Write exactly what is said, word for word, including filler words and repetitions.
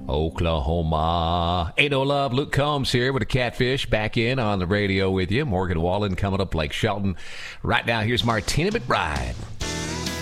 Oklahoma. Ain't no love. Luke Combs here with a Catfish back in on the radio with you. Morgan Wallen coming up, Blake Shelton. Right now, here's Martina McBride.